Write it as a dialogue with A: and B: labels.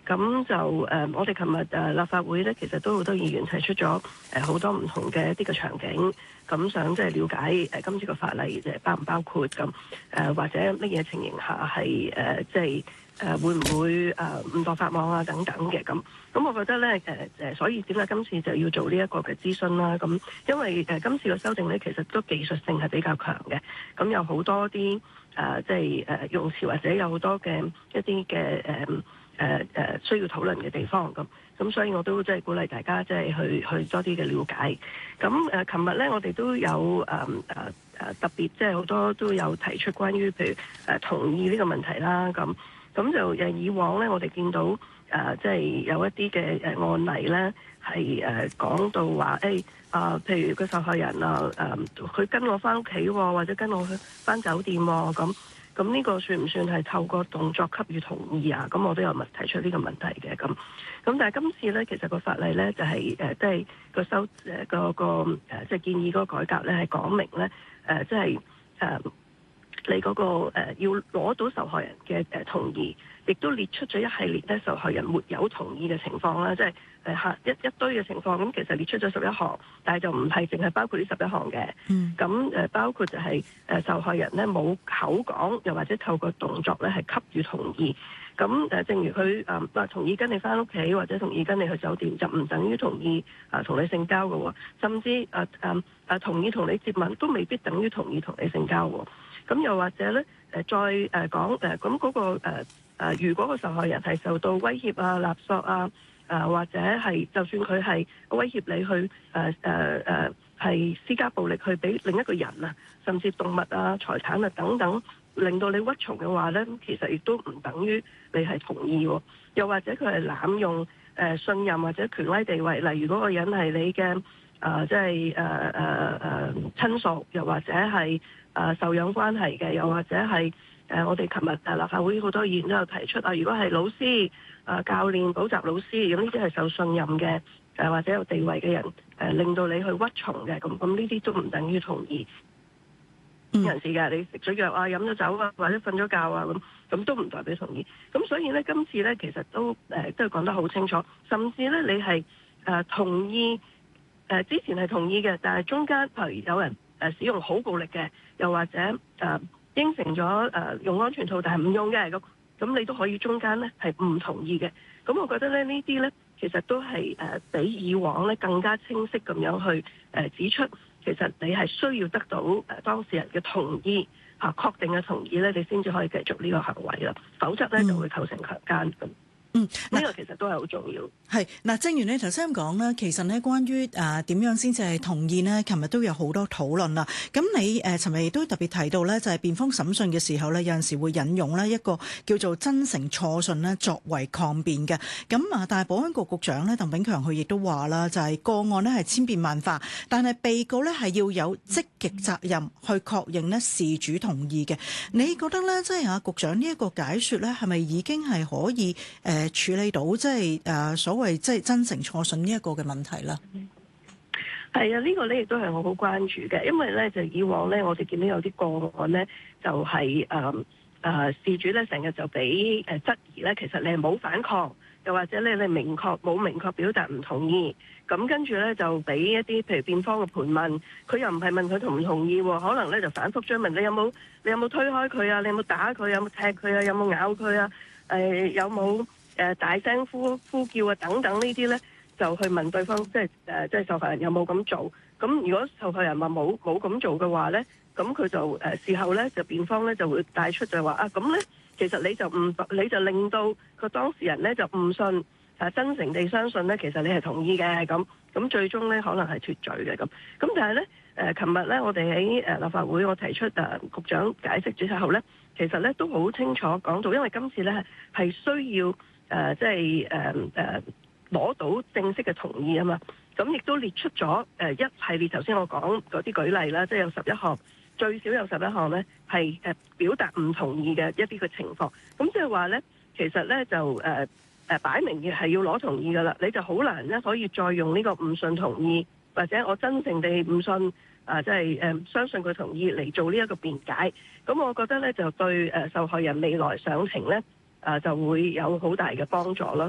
A: 咁就我哋琴日立法會咧，其實都好多議員提出咗好多唔同嘅一啲嘅場景，咁想即係了解今次個法例包唔包括咁或者乜嘢情形下係即係會唔會誤墮法網啊等等嘅咁。咁我覺得咧所以點解今次就要做呢一個嘅諮詢啦？咁因為今次嘅修訂咧，其實都技術性係比較強嘅，咁有好多啲即係用詞或者有好多嘅一啲嘅需要討論嘅地方咁所以我都即係鼓勵大家即係去多啲嘅了解。咁琴日咧我哋都有特別即係好多都有提出關於譬如同意呢個問題啦。咁就以往咧我哋見到即係有一啲嘅案例咧係講到話譬如個受害人佢跟我翻屋企或者跟我去翻酒店咁呢個算唔算係透過動作給予同意啊？咁我都有提出呢個問題嘅咁但係今次咧，其實個法例咧就係即係個即係建議嗰個改革咧係講明咧即係你嗰個要攞到受害人嘅同意，亦都列出咗一系列咧受害人沒有同意嘅情況啦，即係一堆嘅情況。咁其實列出咗11項，但係就唔係淨係包括呢11項嘅。咁包括就係受害人咧冇口講，又或者透過動作咧係給予同意。咁正如佢話同意跟你翻屋企，或者同意跟你去酒店，就唔等於同意同你性交嘅喎。甚至同意同你接吻，都未必等於同意同你性交喎。咁又或者咧再講咁嗰個如果個受害人係受到威脅勒索或者係就算佢係威脅你去係施加暴力去俾另一個人甚至動物財產等等，令到你屈從嘅話咧，其實亦都唔等於你係同意喎。又或者佢係濫用信任或者權威地位，例如嗰個人係你嘅即係親屬，又或者係受養關係嘅，又或者係我哋琴日立法會好多議員都有提出如果係老師、教練、補習老師，咁呢啲係受信任嘅或者有地位嘅人令到你去屈從嘅，咁呢啲都唔等於同意人士嘅。你食咗藥飲咗酒或者瞓咗覺咁都唔代表同意。咁所以咧，今次咧其實都講得好清楚，甚至咧你係同意之前係同意嘅，但係中間譬如有人使用好暴力嘅，又或者應承咗用安全套但係唔用嘅，咁你都可以中間咧係唔同意嘅。咁我覺得咧呢啲咧其實都係比以往咧更加清晰咁樣去指出，其實你係需要得到當事人嘅同意確定嘅同意咧，你先至可以繼續呢個行為啦，否則咧就會構成強姦咁。呢個其實都係好重要。
B: 係嗱，正如你頭先咁講啦，其實呢關於點樣先至係同意呢？琴日都有好多討論啦。咁你尋日亦都特別提到呢，就係辯方審訊嘅時候呢，有陣時會引用呢一個叫做真誠錯信呢作為抗辯嘅。咁但係保安局局長呢，鄧炳強佢亦都話啦，就係個案呢係千變萬化，但係被告呢係要有積極責任去確認呢事主同意嘅。你覺得呢，即係局長呢一個解說呢，係咪已經係可以處理到即係所謂即係真誠錯信呢一個嘅問題啦？
A: 係啊，呢個咧亦都係我好關注嘅，因為咧就以往咧我哋見到有啲個案咧就係事主咧成日就俾質疑咧，其實你係冇反抗，又或者你冇明確表達唔同意，咁跟住咧就俾一啲譬如辯方嘅盤問，佢又唔係問佢同唔同意，可能咧就反覆追問你有冇推開佢啊，你有冇打佢，有冇踢佢啊，有冇咬佢啊，有冇大聲呼叫啊等等呢啲咧，就去問對方，即係受害人有冇咁做。咁如果受害人話冇咁做嘅話咧，咁佢就事後咧就辯方咧就會帶出就話咁咧，其實你就令到個當事人咧就誤信真誠地相信咧，其實你係同意嘅咁最終咧可能係脫罪嘅咁但係咧琴日咧我哋喺立法會我提出局長解釋之後咧，其實咧都好清楚講到，因為今次咧係需要即係攞到正式嘅同意啊嘛，咁亦都列出咗一系列頭先我講嗰啲舉例啦，即係有11項，最少有11項咧係表達唔同意嘅一啲嘅情況，咁即係話咧，其實咧就擺明嘅係要攞同意噶啦，你就好難咧可以再用呢個唔信同意，或者我真誠地唔信即係相信佢同意嚟做呢一個辯解，咁我覺得咧就對受害人未來上庭咧就會有好大嘅幫助咯。